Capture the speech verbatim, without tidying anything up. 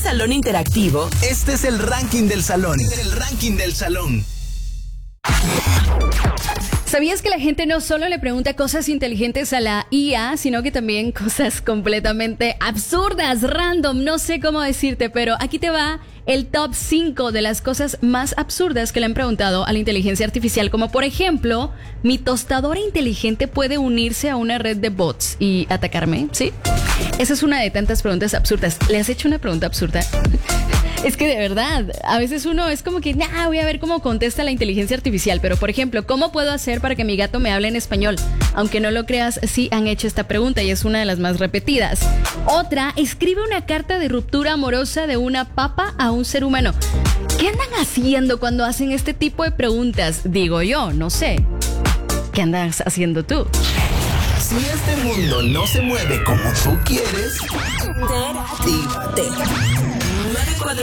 salón interactivo, este es el ranking del salón. El ranking del salón. ¿Sabías que la gente no solo le pregunta cosas inteligentes a la I A, sino que también cosas completamente absurdas, random, no sé cómo decirte, pero aquí te va el top cinco de las cosas más absurdas que le han preguntado a la inteligencia artificial, como por ejemplo, ¿mi tostadora inteligente puede unirse a una red de bots y atacarme? ¿Sí? Esa es una de tantas preguntas absurdas. ¿Le has hecho una pregunta absurda? Es que de verdad, a veces uno es como que, nah, voy a ver cómo contesta la inteligencia artificial. Pero, por ejemplo, ¿cómo puedo hacer para que mi gato me hable en español? Aunque no lo creas, sí han hecho esta pregunta y es una de las más repetidas. Otra, escribe una carta de ruptura amorosa de una papa a un ser humano. ¿Qué andan haciendo cuando hacen este tipo de preguntas? Digo yo, no sé. ¿Qué andas haciendo tú? Si este mundo no se mueve como tú quieres, actívate. nueve cuatro